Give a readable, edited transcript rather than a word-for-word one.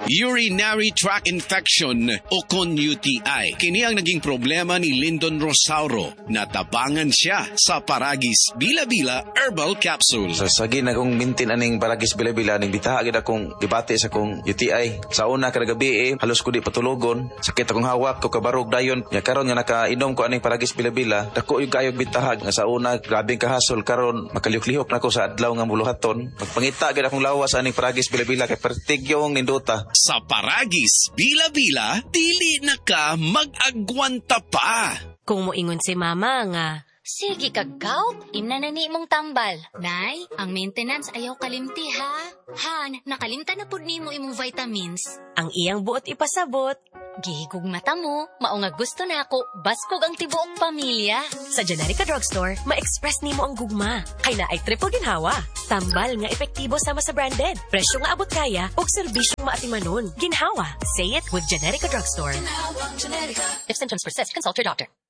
Urinary tract infection o kon UTI. Kini ang naging problema ni Lyndon Rosauro. Natabangan siya sa Paragis Bila-Bila Herbal Capsule. Sa sagin akong mintin aning Paragis Bila-Bila, ning bitahagid akong debate sa kong UTI. Sa una kada gabi halos ko di patulogon. Sakit akong hawak ko kabarog dayon. Nya karon nga nakainom ko aning Paragis Bila-Bila, dako yung kayog bitahag nga sa una grabing kahasol, karon makalihok-lihok na ko sa adlaw nga muluhaton. Pagpangita gid akong lawas aning Paragis Bila-Bila kay pertigyong nindota. Sa Paragis Bila-Bila, dili na ka mag-agwanta pa. Kung moingon si mama nga, sige kagaw, imnanani mong tambal. Nay, ang maintenance ayaw kalimti ha. Han, nakalimta na pud nimo imong vitamins. ang iyang buot ipasabot. Gihigog mata mo, mao nga gusto na ako, baskog ang tibuok pamilya. Sa Generika Drugstore, ma-express nimo ang gugma. Kay na ay triple ginhawa. Tambal nga epektibo sama sa branded. Presyo nga abot kaya, ug serbisyong maatimanon. Ginhawa. Say it with Generika Drugstore. If symptoms persist, consult your doctor.